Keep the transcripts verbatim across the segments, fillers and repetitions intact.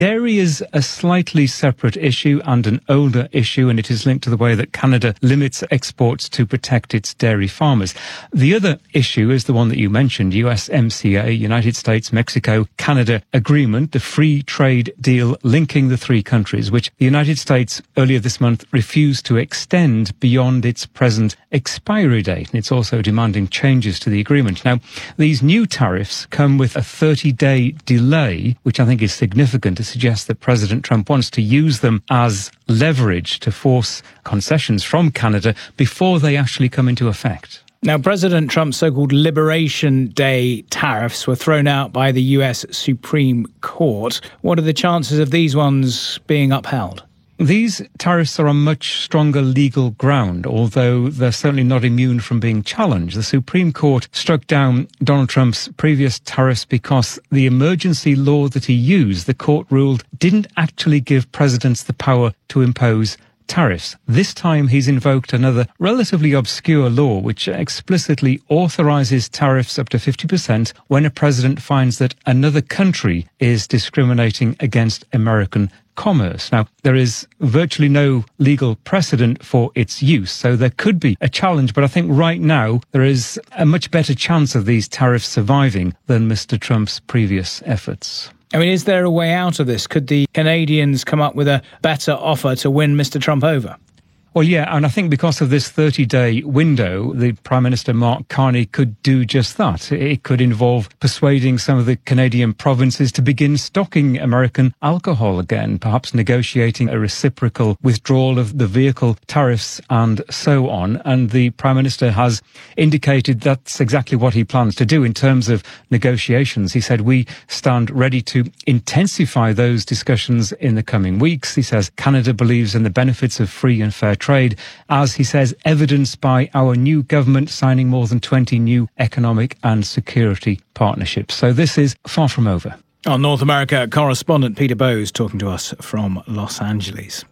Dairy is a slightly separate issue and an older issue, and it is linked to the way that Canada limits exports to protect its dairy farmers. The other issue is the one that you mentioned, U S M C A, United States, Mexico, Canada agreement, the free trade deal linking the three countries, which the United States earlier this month refused to extend beyond its present expiry date. And it's also demanding changes to the agreement. Now, these new tariffs come with a thirty-day delay, which I think is significant to suggest that President Trump wants to use them as leverage to force concessions from Canada before they actually come into effect. Now, President Trump's so-called Liberation Day tariffs were thrown out by the U S Supreme Court. What are the chances of these ones being upheld? These tariffs are on much stronger legal ground, although they're certainly not immune from being challenged. The Supreme Court struck down Donald Trump's previous tariffs because the emergency law that he used, the court ruled, didn't actually give presidents the power to impose tariffs. This time he's invoked another relatively obscure law which explicitly authorises tariffs up to fifty percent when a president finds that another country is discriminating against American commerce. Now, there is virtually no legal precedent for its use, so there could be a challenge, but I think right now there is a much better chance of these tariffs surviving than Mister Trump's previous efforts. I mean, is there a way out of this? Could the Canadians come up with a better offer to win Mister Trump over? Well, yeah, and I think because of this thirty-day window, the Prime Minister Mark Carney could do just that. It could involve persuading some of the Canadian provinces to begin stocking American alcohol again, perhaps negotiating a reciprocal withdrawal of the vehicle tariffs and so on. And the Prime Minister has indicated that's exactly what he plans to do in terms of negotiations. He said, we stand ready to intensify those discussions in the coming weeks. He says Canada believes in the benefits of free and fair trade, as he says, evidenced by our new government signing more than twenty new economic and security partnerships. So this is far from over. Our North America correspondent Peter Bowes talking to us from Los Angeles.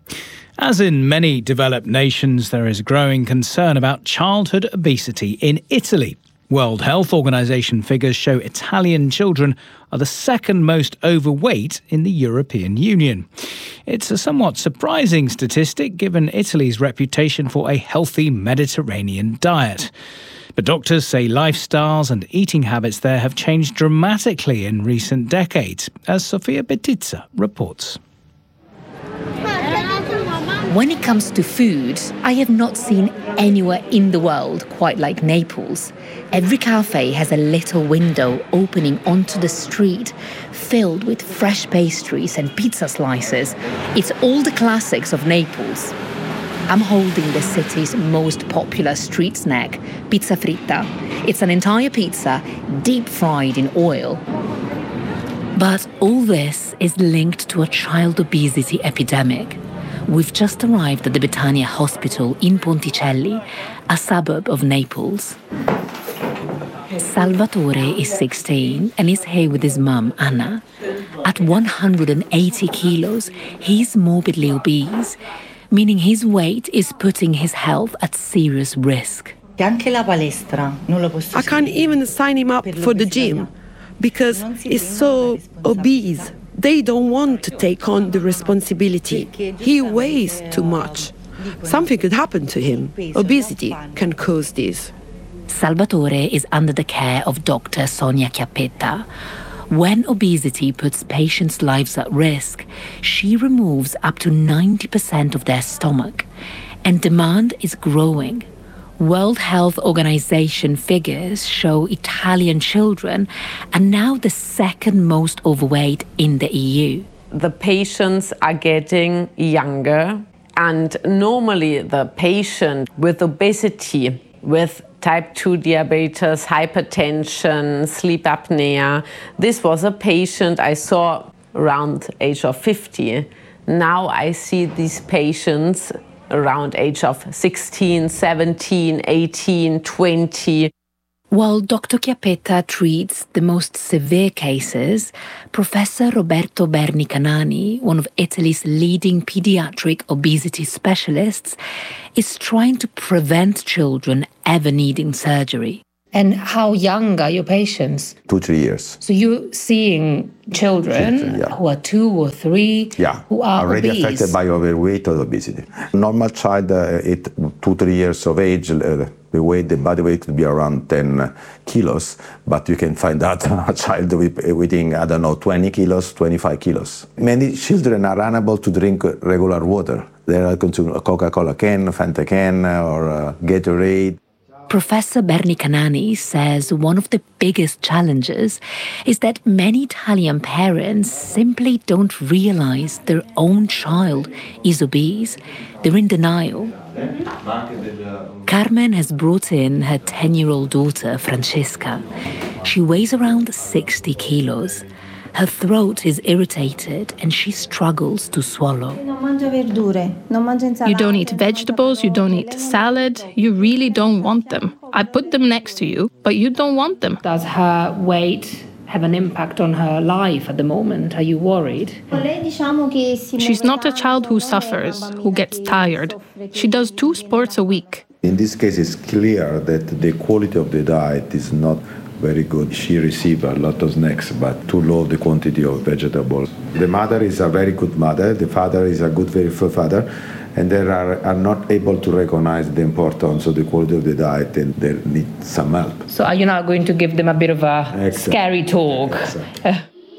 As in many developed nations, there is growing concern about childhood obesity in Italy. World Health Organization figures show Italian children are the second most overweight in the European Union. It's a somewhat surprising statistic given Italy's reputation for a healthy Mediterranean diet. But doctors say lifestyles and eating habits there have changed dramatically in recent decades, as Sofia Betizza reports. When it comes to food, I have not seen anywhere in the world quite like Naples. Every cafe has a little window opening onto the street, filled with fresh pastries and pizza slices. It's all the classics of Naples. I'm holding the city's most popular street snack, pizza fritta. It's an entire pizza, deep fried in oil. But all this is linked to a child obesity epidemic. We've just arrived at the Betania Hospital in Ponticelli, a suburb of Naples. Salvatore is sixteen and is here with his mum, Anna. At one hundred eighty kilos, he's morbidly obese, meaning his weight is putting his health at serious risk. I can't even sign him up for the gym because he's so obese. They don't want to take on the responsibility. He weighs too much. Something could happen to him. Obesity can cause this. Salvatore is under the care of Doctor Sonia Chiappetta. When obesity puts patients' lives at risk, she removes up to ninety percent of their stomach. And demand is growing. World Health Organization figures show Italian children are now the second most overweight in the E U. The patients are getting younger, and normally the patient with obesity, with type two diabetes, hypertension, sleep apnea, this was a patient I saw around age of fifty. Now I see these patients around age of sixteen, seventeen, eighteen, twenty. While Doctor Chiappetta treats the most severe cases, Professor Roberto Berni Canani, one of Italy's leading pediatric obesity specialists, is trying to prevent children ever needing surgery. And how young are your patients? Two, three years. So you're seeing children, children yeah. who are two or three, yeah. who are already obese. affected by overweight or obesity. Normal child uh, at two, three years of age, uh, the weight, the body weight could be around ten kilos, but you can find out a child with, weighing, I don't know, twenty kilos, twenty-five kilos. Many children are unable to drink regular water. They are consuming a Coca-Cola can, Fanta can, or uh, Gatorade. Professor Bernie Canani says one of the biggest challenges is that many Italian parents simply don't realize their own child is obese. They're in denial. Carmen has brought in her ten-year-old daughter, Francesca. She weighs around sixty kilos. Her throat is irritated and she struggles to swallow. You don't eat vegetables, you don't eat salad, you really don't want them. I put them next to you, but you don't want them. Does her weight have an impact on her life at the moment? Are you worried? She's not a child who suffers, who gets tired. She does two sports a week. In this case, it's clear that the quality of the diet is not very good. She receives a lot of snacks, but too low the quantity of vegetables. The mother is a very good mother, the father is a good, very good father, and they are, are not able to recognize the importance of the quality of the diet, and they need some help. So are you now going to give them a bit of a exactly. scary talk? Exactly.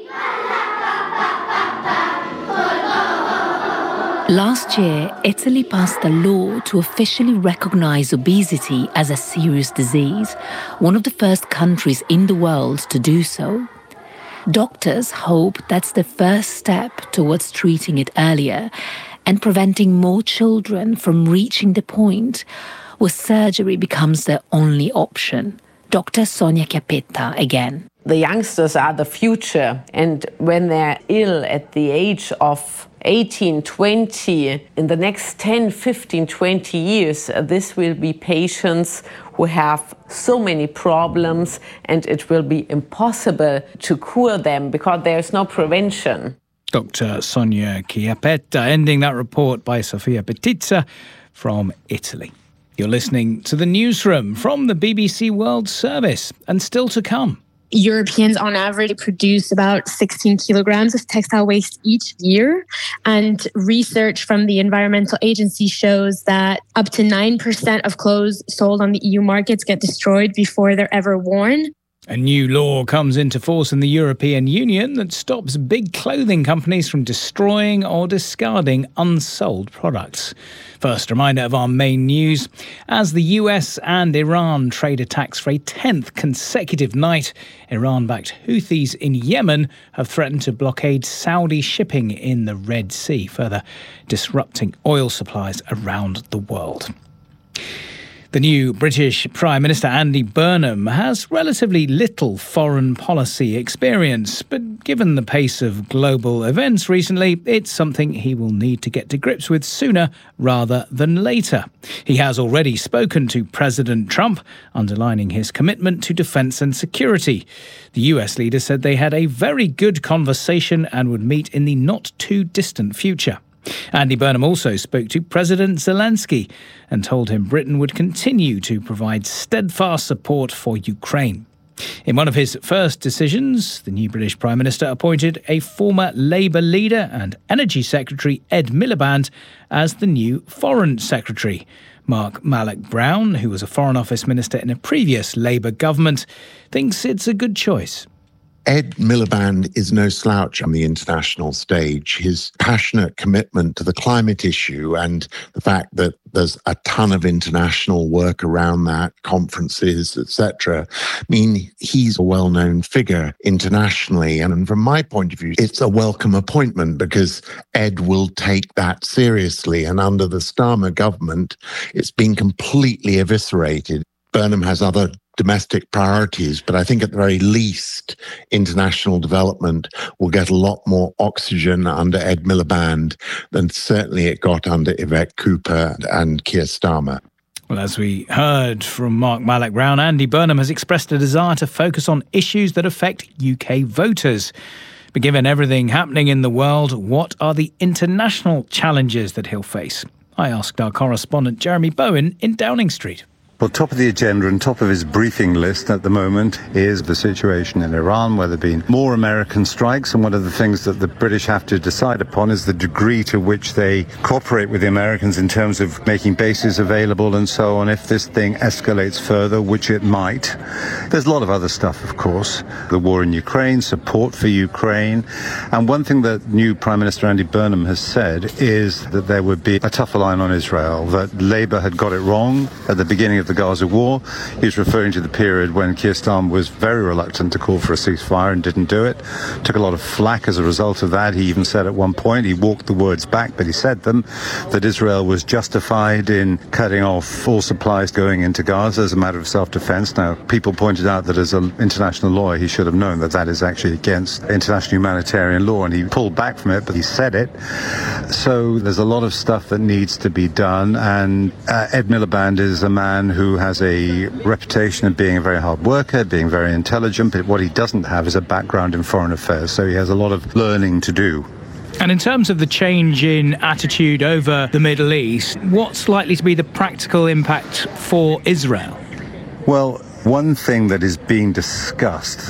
Last year, Italy passed a law to officially recognize obesity as a serious disease, one of the first countries in the world to do so. Doctors hope that's the first step towards treating it earlier and preventing more children from reaching the point where surgery becomes the only option. Doctor Sonia Chiappetta again. The youngsters are the future, and when they're ill at the age of eighteen, twenty, in the next ten, fifteen, twenty years, uh, this will be patients who have so many problems, and it will be impossible to cure them because there's no prevention. Doctor Sonia Chiappetta, ending that report by Sofia Petizza from Italy. You're listening to The Newsroom from the B B C World Service, and still to come. Europeans on average produce about sixteen kilograms of textile waste each year. And research from the Environmental Agency shows that up to nine percent of clothes sold on the E U markets get destroyed before they're ever worn. A new law comes into force in the European Union that stops big clothing companies from destroying or discarding unsold products. First reminder of our main news. As the U S and Iran trade attacks for a tenth consecutive night, Iran-backed Houthis in Yemen have threatened to blockade Saudi shipping in the Red Sea, further disrupting oil supplies around the world. The new British Prime Minister Andy Burnham has relatively little foreign policy experience, but given the pace of global events recently, it's something he will need to get to grips with sooner rather than later. He has already spoken to President Trump, underlining his commitment to defence and security. The U S leader said they had a very good conversation and would meet in the not-too-distant future. Andy Burnham also spoke to President Zelensky and told him Britain would continue to provide steadfast support for Ukraine. In one of his first decisions, the new British Prime Minister appointed a former Labour leader and Energy Secretary Ed Miliband as the new Foreign Secretary. Mark Malloch Brown, who was a Foreign Office Minister in a previous Labour government, thinks it's a good choice. Ed Miliband is no slouch on the international stage. His passionate commitment to the climate issue and the fact that there's a ton of international work around that, conferences, et cetera, mean he's a well-known figure internationally. And from my point of view, it's a welcome appointment because Ed will take that seriously. And under the Starmer government, it's been completely eviscerated. Burnham has other domestic priorities, but I think at the very least, international development will get a lot more oxygen under Ed Miliband than certainly it got under Yvette Cooper and Keir Starmer. Well, as we heard from Mark Malloch Brown, Andy Burnham has expressed a desire to focus on issues that affect U K voters. But given everything happening in the world, what are the international challenges that he'll face? I asked our correspondent Jeremy Bowen in Downing Street. Well, top of the agenda and top of his briefing list at the moment is the situation in Iran, where there have been more American strikes. And one of the things that the British have to decide upon is the degree to which they cooperate with the Americans in terms of making bases available and so on. If this thing escalates further, which it might. There's a lot of other stuff, of course. The war in Ukraine, support for Ukraine. And one thing that new Prime Minister Andy Burnham has said is that there would be a tougher line on Israel, that Labour had got it wrong at the beginning of the Gaza war. He's referring to the period when Keir Starmer was very reluctant to call for a ceasefire and didn't do it. Took a lot of flack as a result of that. He even said at one point, he walked the words back, but he said them, that Israel was justified in cutting off all supplies going into Gaza as a matter of self-defense. Now, people pointed out that as an international lawyer, he should have known that that is actually against international humanitarian law, and he pulled back from it, but he said it. So there's a lot of stuff that needs to be done, and uh, Ed Miliband is a man who has a reputation of being a very hard worker, being very intelligent, but what he doesn't have is a background in foreign affairs, so he has a lot of learning to do. And in terms of the change in attitude over the Middle East, what's likely to be the practical impact for Israel? Well, one thing that is being discussed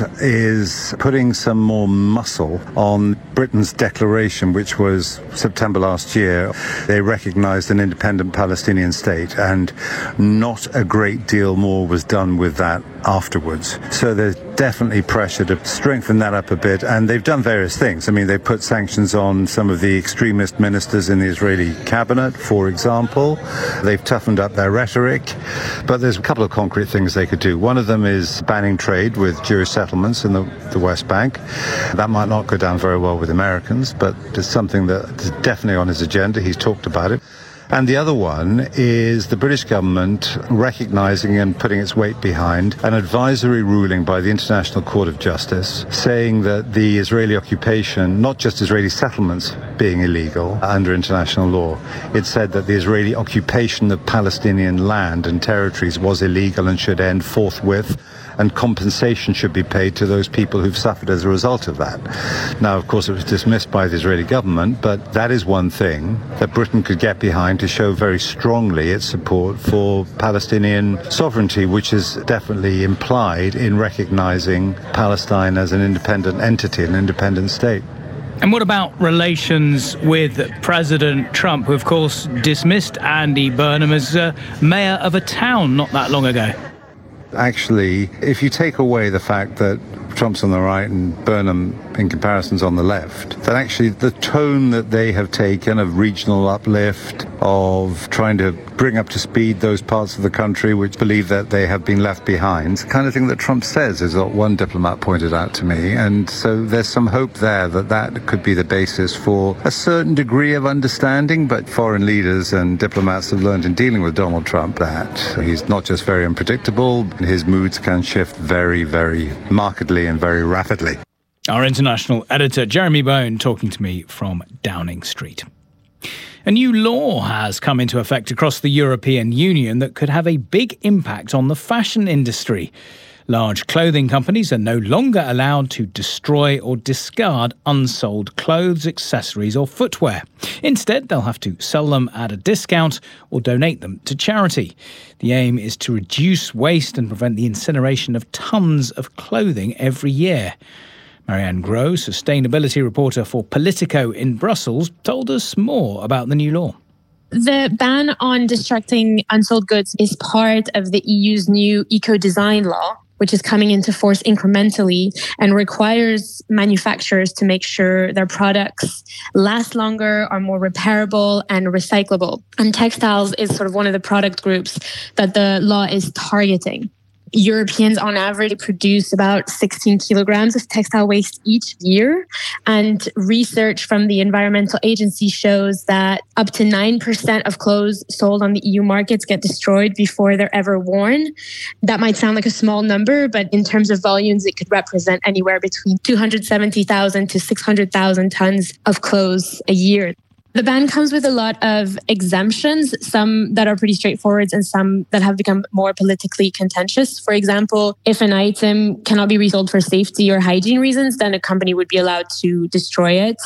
is putting some more muscle on Britain's declaration, which was September last year. They recognized an independent Palestinian state, and not a great deal more was done with that afterwards. So there's definitely pressure to strengthen that up a bit, and they've done various things. I mean, they put sanctions on some of the extremist ministers in the Israeli cabinet, for example. They've toughened up their rhetoric, but there's a couple of concrete things they could do. One of them is banning trade with Jewish settlements in the, the West Bank. That might not go down very well with Americans, but it's something that is definitely on his agenda. He's talked about it. And the other one is the British government recognising and putting its weight behind an advisory ruling by the International Court of Justice saying that the Israeli occupation, not just Israeli settlements being illegal under international law, it said that the Israeli occupation of Palestinian land and territories was illegal and should end forthwith, and compensation should be paid to those people who've suffered as a result of that. Now, of course, it was dismissed by the Israeli government, but that is one thing that Britain could get behind to show very strongly its support for Palestinian sovereignty, which is definitely implied in recognizing Palestine as an independent entity, an independent state. And what about relations with President Trump, who, of course, dismissed Andy Burnham as uh, mayor of a town not that long ago? Actually, if you take away the fact that Trump's on the right and Burnham in comparison's on the left, that actually the tone that they have taken of regional uplift, of trying to bring up to speed those parts of the country which believe that they have been left behind, the kind of thing that Trump says, is what one diplomat pointed out to me. And so there's some hope there that that could be the basis for a certain degree of understanding, but foreign leaders and diplomats have learned in dealing with Donald Trump that he's not just very unpredictable, his moods can shift very, very markedly and very rapidly. Our international editor, Jeremy Bone, talking to me from Downing Street. A new law has come into effect across the European Union that could have a big impact on the fashion industry. Large clothing companies are no longer allowed to destroy or discard unsold clothes, accessories or footwear. Instead, they'll have to sell them at a discount or donate them to charity. The aim is to reduce waste and prevent the incineration of tons of clothing every year. Marianne Groh, sustainability reporter for Politico in Brussels, told us more about the new law. The ban on destructing unsold goods is part of the E U's new eco-design law, which is coming into force incrementally and requires manufacturers to make sure their products last longer, are more repairable and recyclable. And textiles is sort of one of the product groups that the law is targeting. Europeans on average produce about sixteen kilograms of textile waste each year. And research from the Environmental Agency shows that up to nine percent of clothes sold on the E U markets get destroyed before they're ever worn. That might sound like a small number, but in terms of volumes, it could represent anywhere between two hundred seventy thousand to six hundred thousand tons of clothes a year. The ban comes with a lot of exemptions, some that are pretty straightforward and some that have become more politically contentious. For example, if an item cannot be resold for safety or hygiene reasons, then a company would be allowed to destroy it.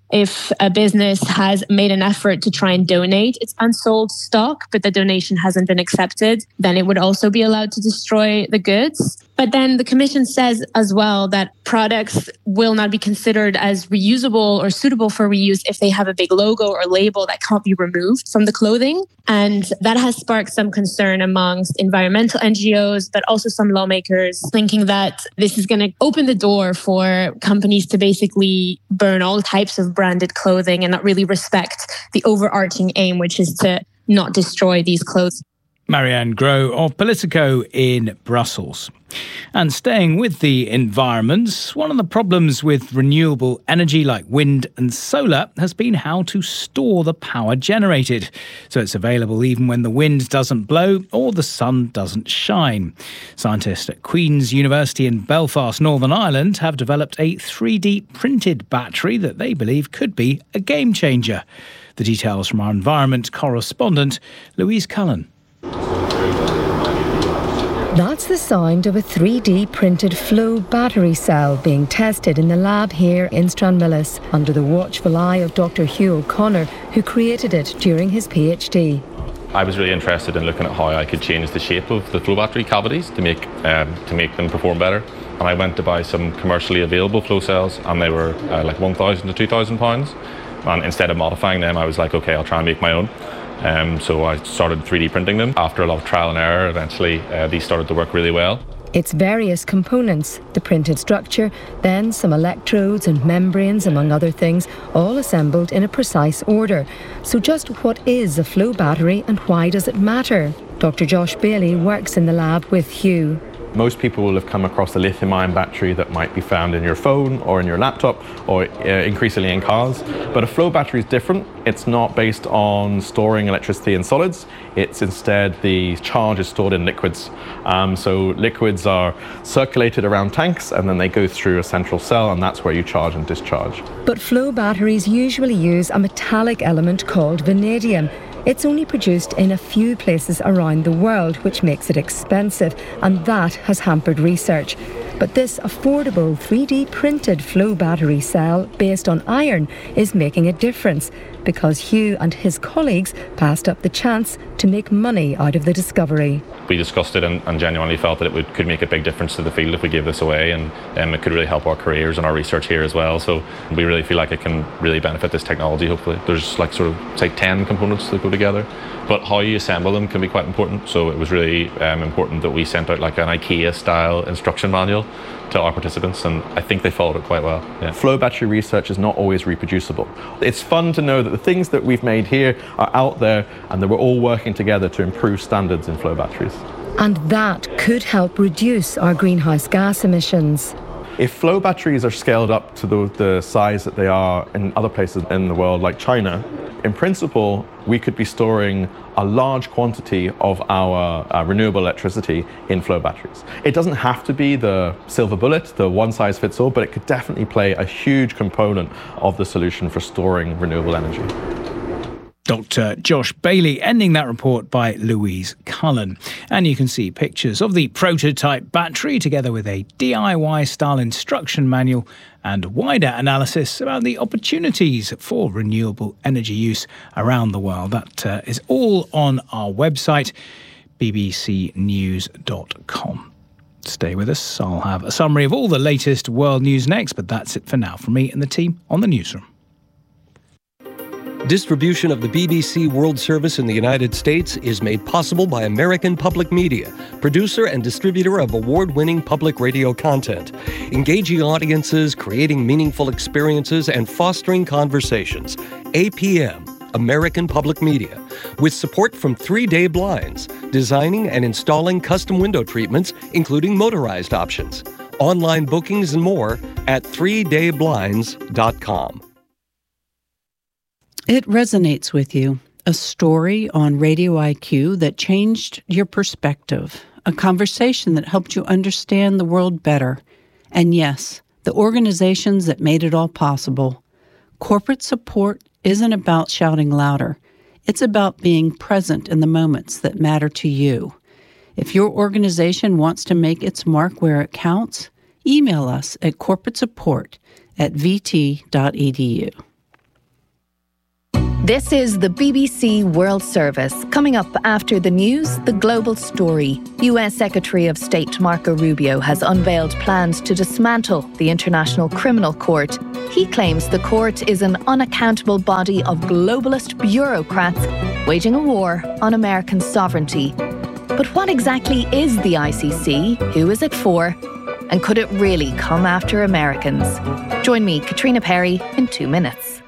If a business has made an effort to try and donate its unsold stock, but the donation hasn't been accepted, then it would also be allowed to destroy the goods. But then the Commission says as well that products will not be considered as reusable or suitable for reuse if they have a big logo or label that can't be removed from the clothing. And that has sparked some concern amongst environmental N G Os, but also some lawmakers thinking that this is going to open the door for companies to basically burn all types of branded clothing and not really respect the overarching aim, which is to not destroy these clothes. Marianne Groh of Politico in Brussels. And staying with the environment, one of the problems with renewable energy like wind and solar has been how to store the power generated, so it's available even when the wind doesn't blow or the sun doesn't shine. Scientists at Queen's University in Belfast, Northern Ireland, have developed a three D printed battery that they believe could be a game changer. The details from our environment correspondent, Louise Cullen. That's the sound of a three D printed flow battery cell being tested in the lab here in Stranmillis under the watchful eye of Doctor Hugh O'Connor, who created it during his PhD. I was really interested in looking at how I could change the shape of the flow battery cavities to make um, to make them perform better. And I went to buy some commercially available flow cells, and they were uh, like one thousand to two thousand pounds. And instead of modifying them, I was like, okay, I'll try and make my own. Um, so I started three D printing them. After a lot of trial and error, eventually uh, these started to work really well. It's various components, the printed structure, then some electrodes and membranes, among other things, all assembled in a precise order. So just what is a flow battery and why does it matter? Doctor Josh Bailey works in the lab with Hugh. Most people will have come across a lithium-ion battery that might be found in your phone or in your laptop or uh, increasingly in cars. But a flow battery is different. It's not based on storing electricity in solids. It's instead the charge is stored in liquids. Um, so liquids are circulated around tanks and then they go through a central cell, and that's where you charge and discharge. But flow batteries usually use a metallic element called vanadium. It's only produced in a few places around the world, which makes it expensive, and that has hampered research. But this affordable three D printed flow battery cell based on iron is making a difference, because Hugh and his colleagues passed up the chance to make money out of the discovery. We discussed it and, and genuinely felt that it would, could make a big difference to the field if we gave this away, and um, it could really help our careers and our research here as well. So we really feel like it can really benefit this technology, hopefully. There's like sort of, say, ten components that go together, but how you assemble them can be quite important. So it was really um, important that we sent out like an IKEA-style instruction manual to our participants, and I think they followed it quite well. Yeah. Flow battery research is not always reproducible. It's fun to know that the things that we've made here are out there and that we're all working together to improve standards in flow batteries. And that could help reduce our greenhouse gas emissions. If flow batteries are scaled up to the, the size that they are in other places in the world, like China, in principle, we could be storing a large quantity of our uh, renewable electricity in flow batteries. It doesn't have to be the silver bullet, the one-size-fits-all, but it could definitely play a huge component of the solution for storing renewable energy. Doctor Josh Bailey ending that report by Louise Cullen. And you can see pictures of the prototype battery together with a D I Y-style instruction manual and wider analysis about the opportunities for renewable energy use around the world. That uh, is all on our website, b b c news dot com. Stay with us. I'll have a summary of all the latest world news next, but that's it for now from me and the team on the newsroom. Distribution of the B B C World Service in the United States is made possible by American Public Media, producer and distributor of award-winning public radio content, engaging audiences, creating meaningful experiences, and fostering conversations. A P M, American Public Media, with support from Three Day Blinds, designing and installing custom window treatments, including motorized options. Online bookings and more at three day blinds dot com. It resonates with you, a story on Radio I Q that changed your perspective, a conversation that helped you understand the world better. And yes, the organizations that made it all possible. Corporate support isn't about shouting louder. It's about being present in the moments that matter to you. If your organization wants to make its mark where it counts, email us at corporate support at v t dot e d u. This is the B B C World Service. Coming up after the news, the global story. U S Secretary of State Marco Rubio has unveiled plans to dismantle the International Criminal Court. He claims the court is an unaccountable body of globalist bureaucrats waging a war on American sovereignty. But what exactly is the I C C? Who is it for? And could it really come after Americans? Join me, Katrina Perry, in two minutes.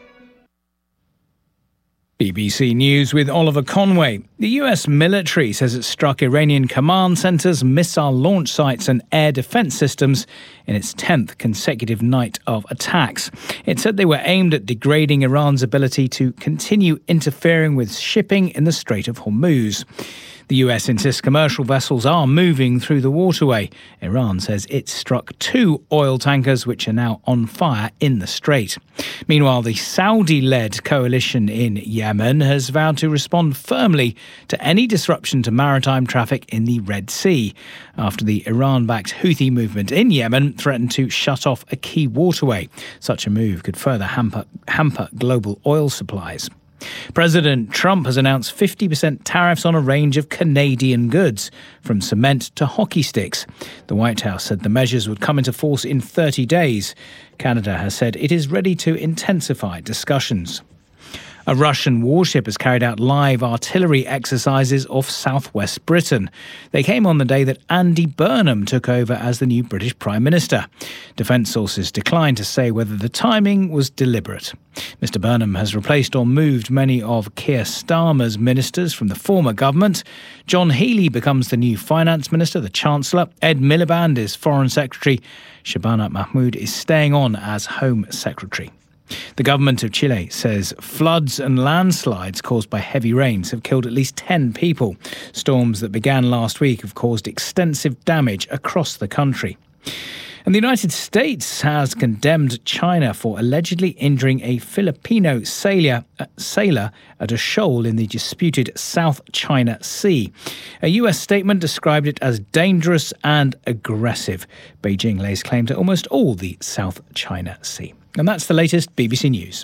B B C News with Oliver Conway. The U S military says it struck Iranian command centres, missile launch sites and air defence systems in its tenth consecutive night of attacks. It said they were aimed at degrading Iran's ability to continue interfering with shipping in the Strait of Hormuz. The U S insists commercial vessels are moving through the waterway. Iran says it struck two oil tankers which are now on fire in the strait. Meanwhile, the Saudi-led coalition in Yemen has vowed to respond firmly to any disruption to maritime traffic in the Red Sea after the Iran-backed Houthi movement in Yemen threatened to shut off a key waterway. Such a move could further hamper, hamper global oil supplies. President Trump has announced fifty percent tariffs on a range of Canadian goods, from cement to hockey sticks. The White House said the measures would come into force in thirty days. Canada has said it is ready to intensify discussions. A Russian warship has carried out live artillery exercises off southwest Britain. They came on the day that Andy Burnham took over as the new British Prime Minister. Defence sources declined to say whether the timing was deliberate. Mister Burnham has replaced or moved many of Keir Starmer's ministers from the former government. John Healey becomes the new Finance Minister, the Chancellor. Ed Miliband is Foreign Secretary. Shabana Mahmood is staying on as Home Secretary. The government of Chile says floods and landslides caused by heavy rains have killed at least ten people. Storms that began last week have caused extensive damage across the country. And the United States has condemned China for allegedly injuring a Filipino sailor, uh, sailor at a shoal in the disputed South China Sea. A U S statement described it as dangerous and aggressive. Beijing lays claim to almost all the South China Sea. And that's the latest B B C News.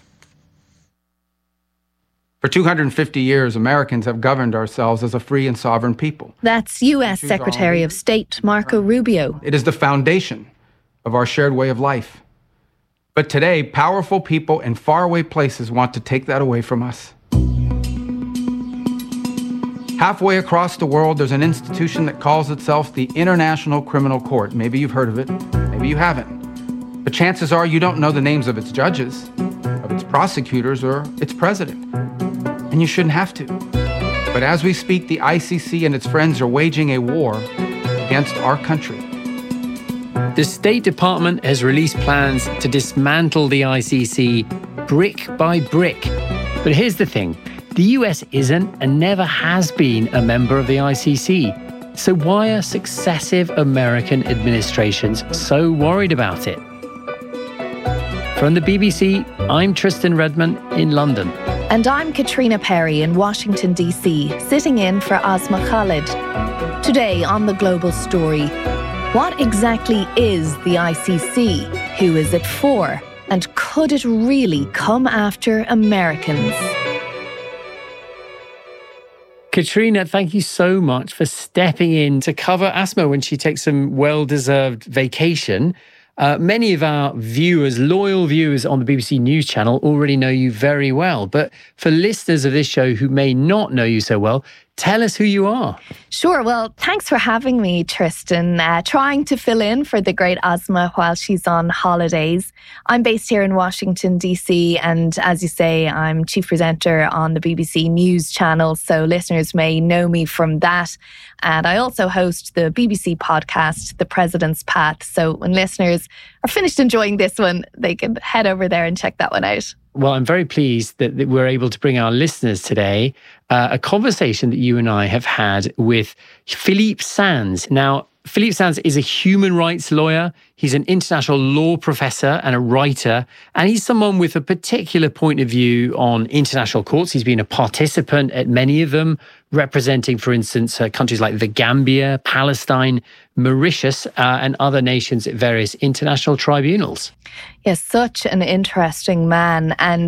For two hundred fifty years, Americans have governed ourselves as a free and sovereign people. That's U S Secretary of State Marco Rubio. It is the foundation of our shared way of life. But today, powerful people in faraway places want to take that away from us. Halfway across the world, there's an institution that calls itself the International Criminal Court. Maybe you've heard of it, maybe you haven't. But chances are you don't know the names of its judges, of its prosecutors, or its president. And you shouldn't have to. But as we speak, the I C C and its friends are waging a war against our country. The State Department has released plans to dismantle the I C C brick by brick. But here's the thing. The U S isn't and never has been a member of the I C C. So why are successive American administrations so worried about it? From the B B C, I'm Tristan Redman in London. And I'm Katrina Perry in Washington, D C, sitting in for Asma Khalid. Today on The Global Story, what exactly is the I C C? Who is it for? And could it really come after Americans? Katrina, thank you so much for stepping in to cover Asma when she takes some well-deserved vacation. Uh, many of our viewers, loyal viewers on the B B C News channel already know you very well. But for listeners of this show who may not know you so well, tell us who you are. Sure. Well, thanks for having me, Tristan. Uh, trying to fill in for the great Asma while she's on holidays. I'm based here in Washington, D C. And as you say, I'm chief presenter on the B B C News channel. So listeners may know me from that. And I also host the B B C podcast, The President's Path. So when listeners are finished enjoying this one, they can head over there and check that one out. Well, I'm very pleased that, that we're able to bring our listeners today uh, a conversation that you and I have had with Philippe Sands. Now, Philippe Sands is a human rights lawyer. He's an international law professor and a writer, and he's someone with a particular point of view on international courts. He's been a participant at many of them, representing, for instance, uh, countries like the Gambia, Palestine, Mauritius, uh, and other nations at various international tribunals. Yes, such an interesting man. And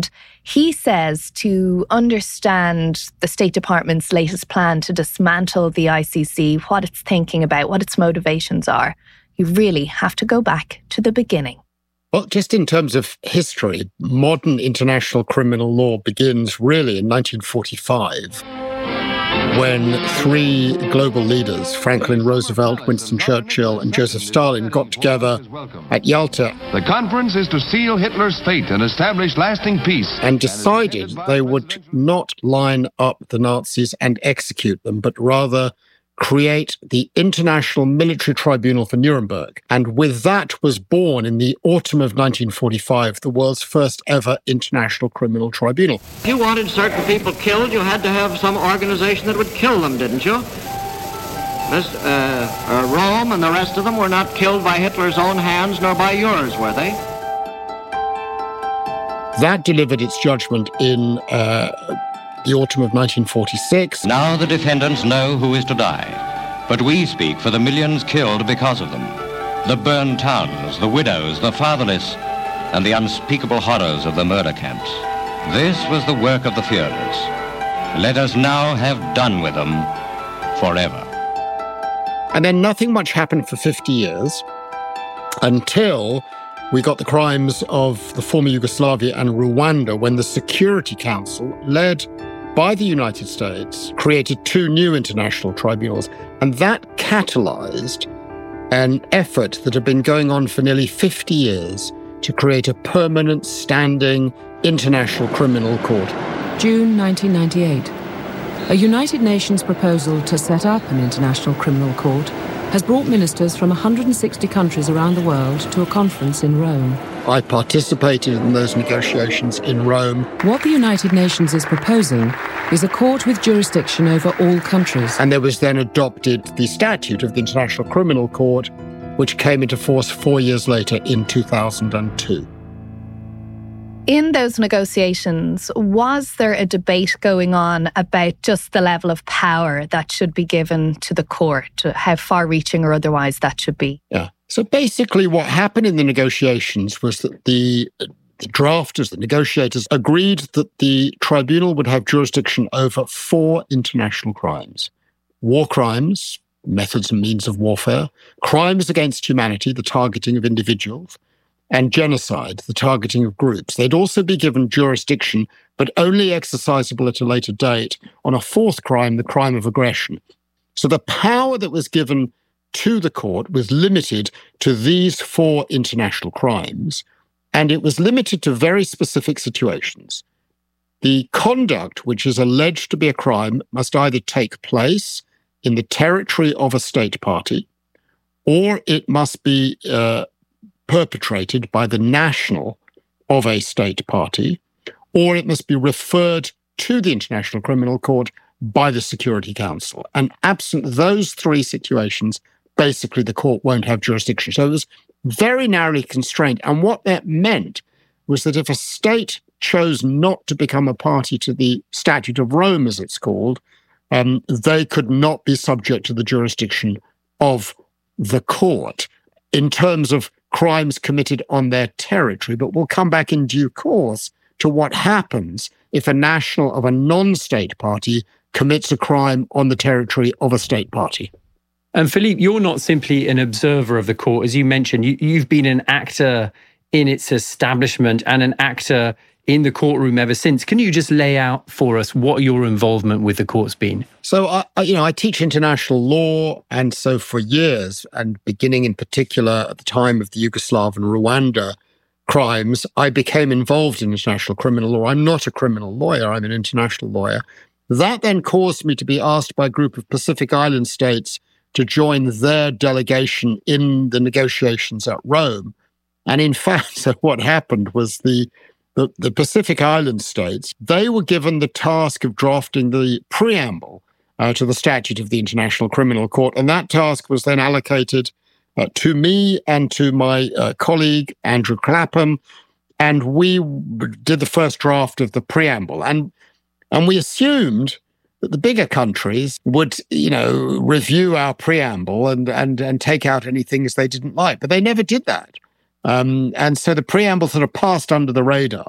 He says to understand the State Department's latest plan to dismantle the I C C, what it's thinking about, what its motivations are, you really have to go back to the beginning. Well, just in terms of history, modern international criminal law begins really in nineteen forty-five, when three global leaders, Franklin Roosevelt, Winston Churchill, and Joseph Stalin, got together at Yalta. The conference is to seal Hitler's fate and establish lasting peace. And decided they would not line up the Nazis and execute them, but rather create the International Military Tribunal for Nuremberg. And with that was born, in the autumn of nineteen forty-five, the world's first ever International Criminal Tribunal. If you wanted certain people killed, you had to have some organization that would kill them, didn't you? This, uh, uh, Rome and the rest of them were not killed by Hitler's own hands, nor by yours, were they? That delivered its judgment in uh, the autumn of nineteen forty-six. Now the defendants know who is to die, but we speak for the millions killed because of them. The burned towns, the widows, the fatherless, and the unspeakable horrors of the murder camps. This was the work of the Führers. Let us now have done with them forever. And then nothing much happened for fifty years until we got the crimes of the former Yugoslavia and Rwanda, when the Security Council, led by the United States, created two new international tribunals. And that catalyzed an effort that had been going on for nearly fifty years to create a permanent, standing international criminal court. June nineteen ninety-eight. A United Nations proposal to set up an international criminal court has brought ministers from one hundred sixty countries around the world to a conference in Rome. I participated in those negotiations in Rome. What the United Nations is proposing is a court with jurisdiction over all countries. And there was then adopted the statute of the International Criminal Court, which came into force four years later in two thousand two. In those negotiations, was there a debate going on about just the level of power that should be given to the court, how far-reaching or otherwise that should be? Yeah. So basically what happened in the negotiations was that the, the drafters, the negotiators, agreed that the tribunal would have jurisdiction over four international crimes: war crimes, methods and means of warfare; crimes against humanity, the targeting of individuals; and genocide, the targeting of groups. They'd also be given jurisdiction, but only exercisable at a later date, on a fourth crime, the crime of aggression. So the power that was given to the court was limited to these four international crimes, and it was limited to very specific situations. The conduct which is alleged to be a crime must either take place in the territory of a state party, or it must be uh, perpetrated by the national of a state party, or it must be referred to the International Criminal Court by the Security Council. And absent those three situations, basically the court won't have jurisdiction. So it was very narrowly constrained. And what that meant was that if a state chose not to become a party to the Statute of Rome, as it's called, um, they could not be subject to the jurisdiction of the court in terms of crimes committed on their territory. But we'll come back in due course to what happens if a national of a non-state party commits a crime on the territory of a state party. And Philippe, you're not simply an observer of the court. As you mentioned, you, you've been an actor in its establishment and an actor in the courtroom ever since. Can you just lay out for us what your involvement with the court's been? So, I, you know, I teach international law, and so for years, and beginning in particular at the time of the Yugoslav and Rwanda crimes, I became involved in international criminal law. I'm not a criminal lawyer, I'm an international lawyer. That then caused me to be asked by a group of Pacific Island states to join their delegation in the negotiations at Rome. And in fact, so what happened was the, the, the Pacific Island states, they were given the task of drafting the preamble uh, to the statute of the International Criminal Court. And that task was then allocated uh, to me and to my uh, colleague, Andrew Clapham. And we did the first draft of the preamble. And, and we assumed that the bigger countries would, you know, review our preamble and and and take out any things they didn't like. But they never did that. Um, and so the preamble sort of passed under the radar.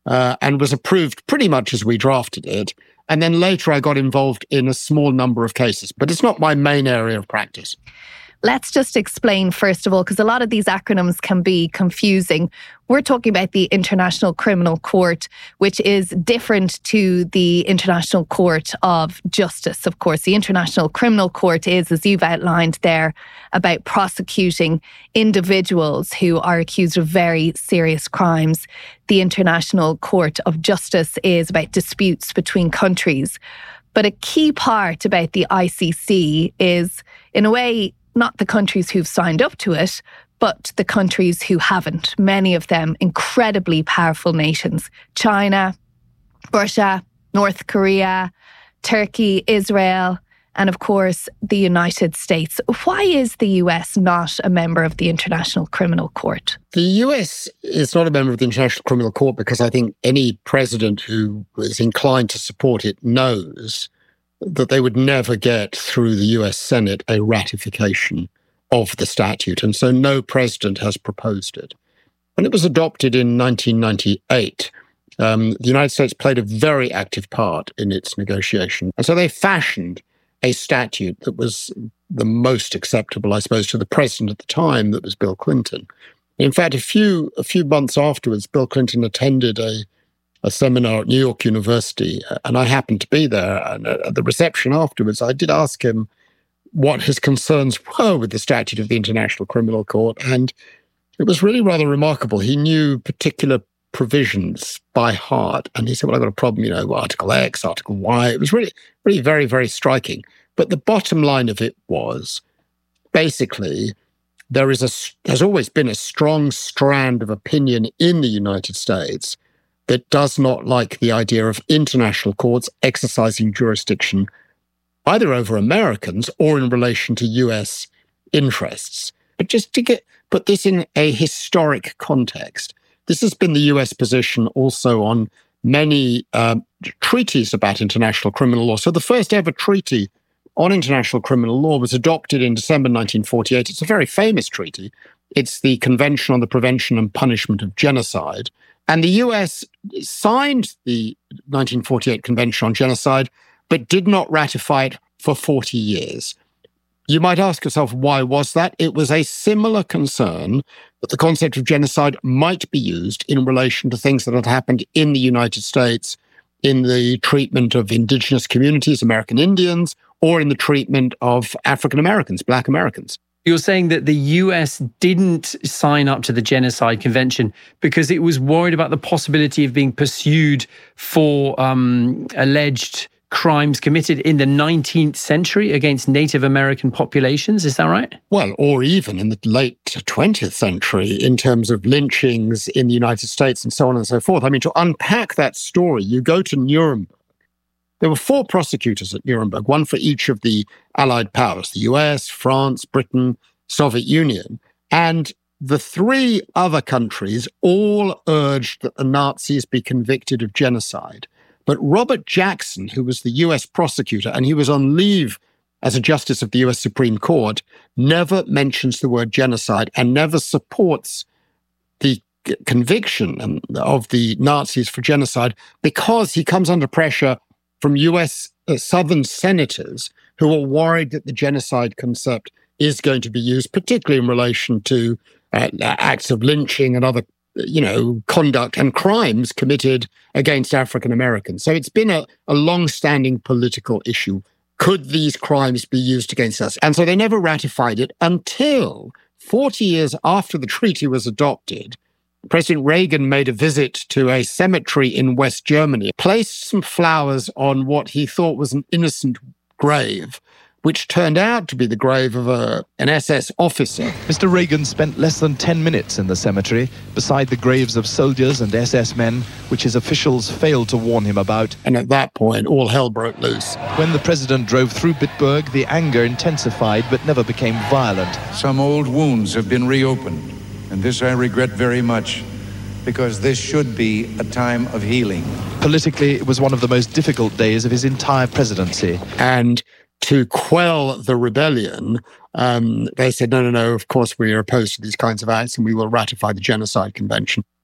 uh, and was approved pretty much as we drafted it. And then later I got involved in a small number of cases, but it's not my main area of practice. Let's just explain, first of all, because a lot of these acronyms can be confusing. We're talking about the International Criminal Court, which is different to the International Court of Justice. Of course, the International Criminal Court is, as you've outlined there, about prosecuting individuals who are accused of very serious crimes. The International Court of Justice is about disputes between countries. But a key part about the I C C is, in a way, not the countries who've signed up to it, but the countries who haven't. Many of them incredibly powerful nations. China, Russia, North Korea, Turkey, Israel, and of course, the United States. Why is the U S not a member of the International Criminal Court? The U S is not a member of the International Criminal Court because I think any president who is inclined to support it knows that they would never get through the U S Senate a ratification of the statute. And so no president has proposed it. When it was adopted in nineteen ninety-eight, um, the United States played a very active part in its negotiation. And so they fashioned a statute that was the most acceptable, I suppose, to the president at the time, that was Bill Clinton. In fact, a few a few months afterwards, Bill Clinton attended a a seminar at New York University, and I happened to be there. And at the reception afterwards, I did ask him what his concerns were with the statute of the International Criminal Court, and it was really rather remarkable. He knew particular provisions by heart, and he said, well, I've got a problem, you know, Article X, Article Y. It was really, really very, very striking. But the bottom line of it was, basically, there is a, there's always been a strong strand of opinion in the United States that does not like the idea of international courts exercising jurisdiction either over Americans or in relation to U S interests. But just to get put this in a historic context, this has been the U S position also on many uh, treaties about international criminal law. So the first ever treaty on international criminal law was adopted in December nineteen forty-eight. It's a very famous treaty. It's the Convention on the Prevention and Punishment of Genocide. And the U S signed the nineteen forty-eight Convention on Genocide, but did not ratify it for forty years. You might ask yourself, why was that? It was a similar concern that the concept of genocide might be used in relation to things that had happened in the United States, in the treatment of indigenous communities, American Indians, or in the treatment of African Americans, Black Americans. You're saying that the U S didn't sign up to the Genocide Convention because it was worried about the possibility of being pursued for um, alleged crimes committed in the nineteenth century against Native American populations. Is that right? Well, or even in the late twentieth century in terms of lynchings in the United States and so on and so forth. I mean, to unpack that story, you go to Nuremberg. There were four prosecutors at Nuremberg, one for each of the Allied powers, the U S, France, Britain, Soviet Union. And the three other countries all urged that the Nazis be convicted of genocide. But Robert Jackson, who was the U S prosecutor, and he was on leave as a justice of the U S Supreme Court, never mentions the word genocide and never supports the conviction of the Nazis for genocide because he comes under pressure from U S uh, Southern senators who are worried that the genocide concept is going to be used, particularly in relation to uh, acts of lynching and other, you know, conduct and crimes committed against African Americans. So it's been a, a long-standing political issue. Could these crimes be used against us? And so they never ratified it until forty years after the treaty was adopted. President Reagan made a visit to a cemetery in West Germany, placed some flowers on what he thought was an innocent grave, which turned out to be the grave of a, an S S officer. Mister Reagan spent less than ten minutes in the cemetery, beside the graves of soldiers and S S men, which his officials failed to warn him about. And at that point, all hell broke loose. When the president drove through Bitburg, the anger intensified but never became violent. Some old wounds have been reopened, and this I regret very much, because this should be a time of healing. Politically, it was one of the most difficult days of his entire presidency. And to quell the rebellion, um, they said, no, no, no, of course we are opposed to these kinds of acts and we will ratify the Genocide Convention.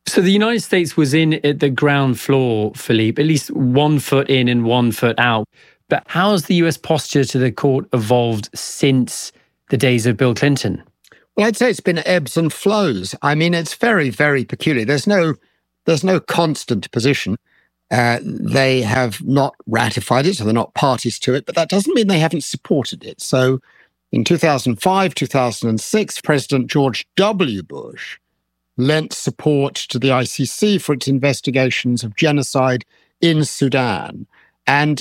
So the United States was in at the ground floor, Philippe, at least one foot in and one foot out. But how has the U S posture to the court evolved since the days of Bill Clinton? Well, I'd say it's been ebbs and flows. I mean, it's very, very peculiar. There's no, there's no constant position. Uh, they have not ratified it, so they're not parties to it, but that doesn't mean they haven't supported it. So in two thousand five, two thousand six, President George W. Bush lent support to the I C C for its investigations of genocide in Sudan. And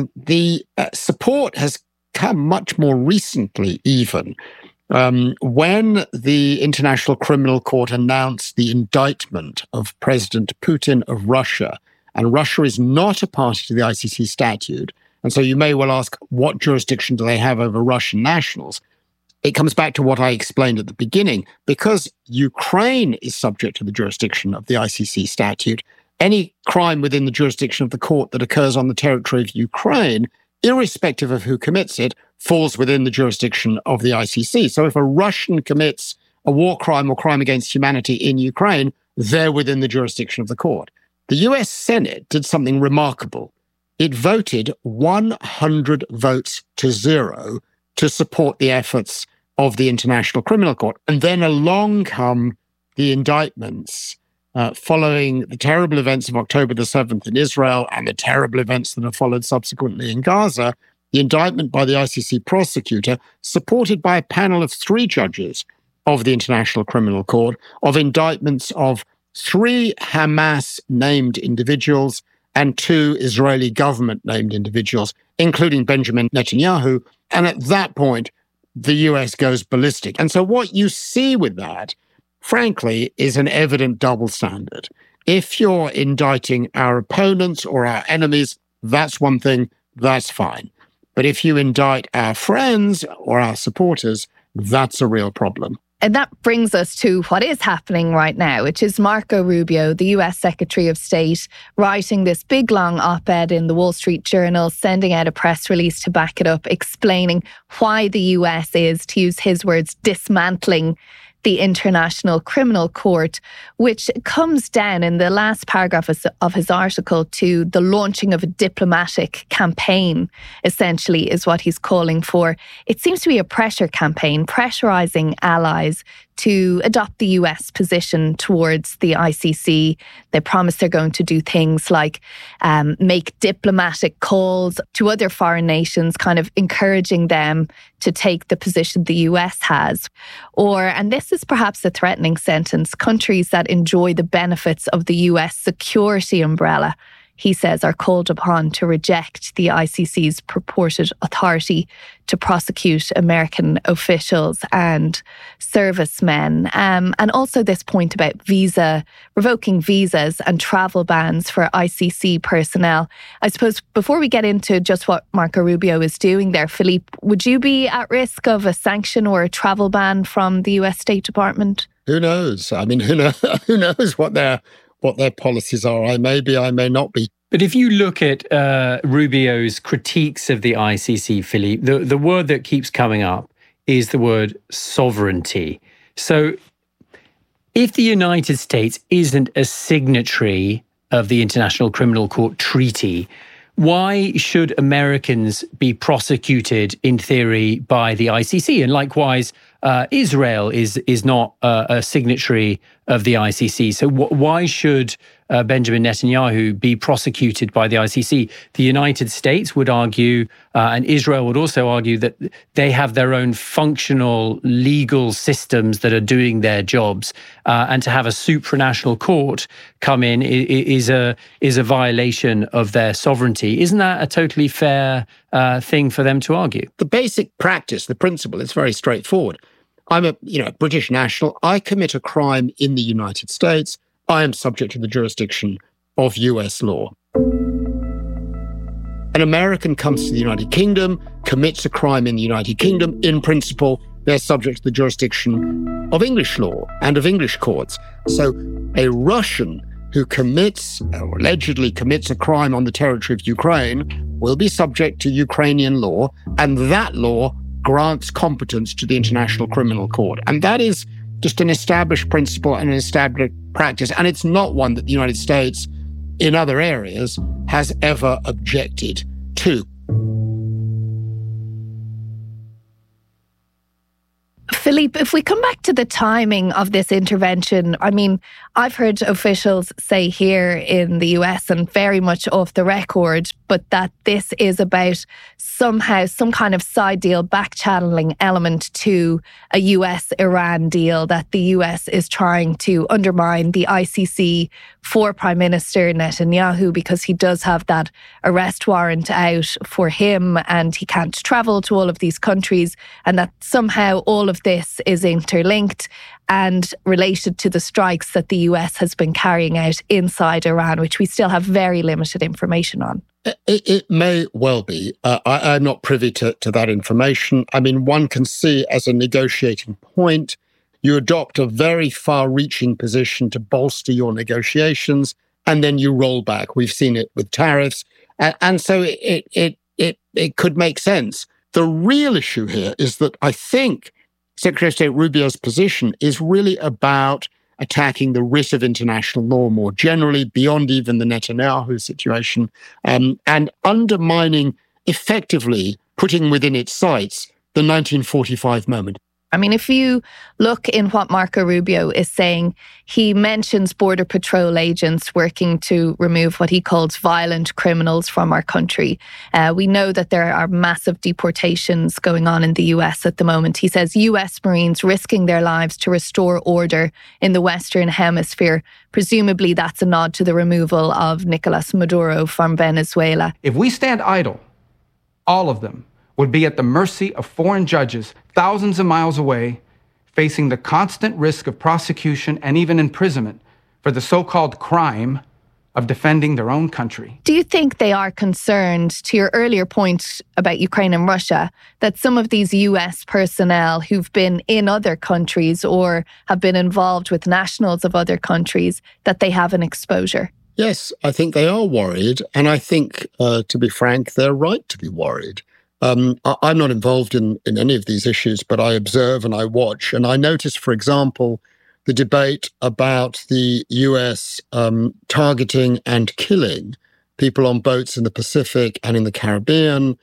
the uh, support has come much more recently, even. Um, when the International Criminal Court announced the indictment of President Putin of Russia, and Russia is not a party to the I C C statute, and so you may well ask, what jurisdiction do they have over Russian nationals? It comes back to what I explained at the beginning. Because Ukraine is subject to the jurisdiction of the I C C statute, any crime within the jurisdiction of the court that occurs on the territory of Ukraine, irrespective of who commits it, falls within the jurisdiction of the I C C. So if a Russian commits a war crime or crime against humanity in Ukraine, they're within the jurisdiction of the court. The U S Senate did something remarkable. It voted one hundred votes to zero to support the efforts of the International Criminal Court. And then along come the indictments uh, following the terrible events of October the seventh in Israel and the terrible events that have followed subsequently in Gaza. The indictment by the I C C prosecutor, supported by a panel of three judges of the International Criminal Court, of indictments of three Hamas-named individuals and two Israeli government-named individuals, including Benjamin Netanyahu. And at that point, the U S goes ballistic. And so what you see with that, frankly, is an evident double standard. If you're indicting our opponents or our enemies, that's one thing, that's fine. But if you indict our friends or our supporters, that's a real problem. And that brings us to what is happening right now, which is Marco Rubio, the U S Secretary of State, writing this big, long op-ed in the Wall Street Journal, sending out a press release to back it up, explaining why the U S is, to use his words, dismantling the International Criminal Court, which comes down in the last paragraph of his article to the launching of a diplomatic campaign, essentially, is what he's calling for. It seems to be a pressure campaign, pressurising allies to adopt the U S position towards the I C C. They promise they're going to do things like um, make diplomatic calls to other foreign nations, kind of encouraging them to take the position the U S has. Or, and this is perhaps a threatening sentence, countries that enjoy the benefits of the U S security umbrella, he says, are called upon to reject the I C C's purported authority to prosecute American officials and servicemen. Um, and also this point about visa, revoking visas and travel bans for I C C personnel. I suppose before we get into just what Marco Rubio is doing there, Philippe, would you be at risk of a sanction or a travel ban from the U S State Department? Who knows? I mean, who knows, who knows what their what their policies are. I may be, I may not be. But if you look at uh, Rubio's critiques of the I C C, Philippe, the, the word that keeps coming up is the word sovereignty. So if the United States isn't a signatory of the International Criminal Court Treaty, why should Americans be prosecuted in theory by the I C C? And likewise, uh, Israel is is not uh, a signatory of the I C C. So wh- why should uh, Benjamin Netanyahu be prosecuted by the I C C? The United States would argue, uh, and Israel would also argue, that they have their own functional legal systems that are doing their jobs, uh, and to have a supranational court come in is a is a violation of their sovereignty. Isn't that a totally fair uh, thing for them to argue? The basic practice, the principle, is very straightforward. I'm a you know a British national. I commit a crime in the United States. I am subject to the jurisdiction of U S law. An American comes to the United Kingdom, commits a crime in the United Kingdom. In principle, they're subject to the jurisdiction of English law and of English courts. So a Russian who commits or allegedly commits a crime on the territory of Ukraine will be subject to Ukrainian law, and that law grants competence to the International Criminal Court. And that is just an established principle and an established practice. And it's not one that the United States, in other areas, has ever objected to. Philippe, if we come back to the timing of this intervention, I mean, I've heard officials say here in the U S, and very much off the record, but that this is about somehow some kind of side deal, back-channeling element to a U S-Iran deal, that the U S is trying to undermine the I C C for Prime Minister Netanyahu because he does have that arrest warrant out for him and he can't travel to all of these countries, and that somehow all of this is interlinked and related to the strikes that the U S has been carrying out inside Iran, which we still have very limited information on. It, it may well be. Uh, I, I'm not privy to, to that information. I mean, one can see as a negotiating point, you adopt a very far-reaching position to bolster your negotiations, and then you roll back. We've seen it with tariffs. And, and so it, it, it, it could make sense. The real issue here is that I think Secretary of State Rubio's position is really about attacking the writ of international law more generally, beyond even the Netanyahu situation, um, and undermining, effectively putting within its sights the nineteen forty-five moment. I mean, if you look in what Marco Rubio is saying, he mentions Border Patrol agents working to remove what he calls violent criminals from our country. Uh, we know that there are massive deportations going on in the U S at the moment. He says U S Marines risking their lives to restore order in the Western Hemisphere. Presumably that's a nod to the removal of Nicolas Maduro from Venezuela. If we stand idle, all of them would be at the mercy of foreign judges thousands of miles away, facing the constant risk of prosecution and even imprisonment for the so-called crime of defending their own country. Do you think they are concerned, to your earlier point about Ukraine and Russia, that some of these U S personnel who've been in other countries or have been involved with nationals of other countries, that they have an exposure? Yes, I think they are worried. And I think, uh, to be frank, they're right to be worried. Um, I'm not involved in, in any of these issues, but I observe and I watch. And I notice, for example, the debate about the U S um, targeting and killing people on boats in the Pacific and in the Caribbean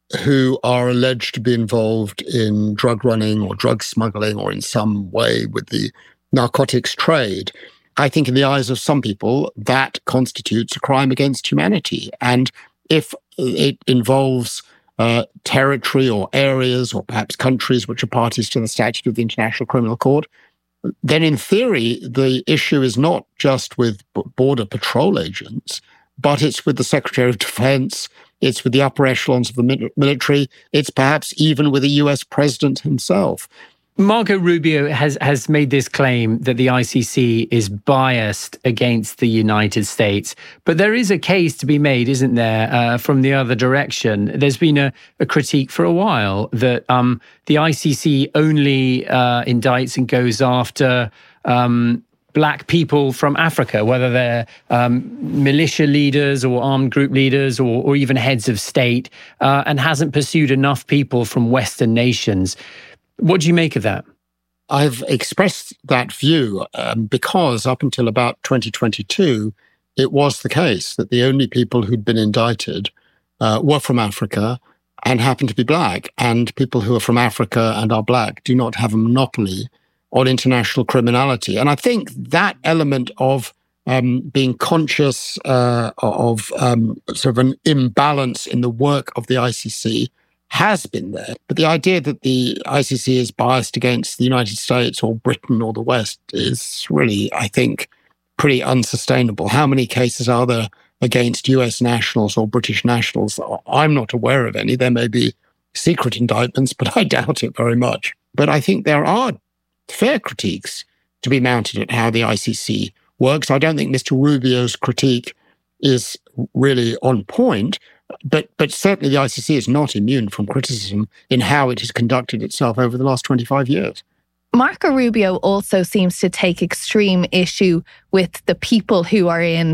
who are alleged to be involved in drug running or drug smuggling or in some way with the narcotics trade. I think in the eyes of some people, that constitutes a crime against humanity. And if it involves Uh, territory or areas or perhaps countries which are parties to the statute of the International Criminal Court, then in theory, the issue is not just with border patrol agents, but it's with the Secretary of Defense, it's with the upper echelons of the military, it's perhaps even with the U S president himself. Marco Rubio has, has made this claim that the I C C is biased against the United States. But there is a case to be made, isn't there, uh, from the other direction? There's been a, a critique for a while that um, the I C C only uh, indicts and goes after um, black people from Africa, whether they're um, militia leaders or armed group leaders or, or even heads of state, uh, and hasn't pursued enough people from Western nations. What do you make of that? I've expressed that view um, because up until about twenty twenty-two, it was the case that the only people who'd been indicted uh, were from Africa and happened to be black. And people who are from Africa and are black do not have a monopoly on international criminality. And I think that element of um, being conscious uh, of um, sort of an imbalance in the work of the I C C has been there. But the idea that the I C C is biased against the United States or Britain or the West is really, I think, pretty unsustainable. How many cases are there against U S nationals or British nationals? I'm not aware of any. There may be secret indictments, but I doubt it very much. But I think there are fair critiques to be mounted at how the I C C works. I don't think Mister Rubio's critique is really on point, But but certainly the I C C is not immune from criticism in how it has conducted itself over the last twenty-five years. Marco Rubio also seems to take extreme issue with the people who are in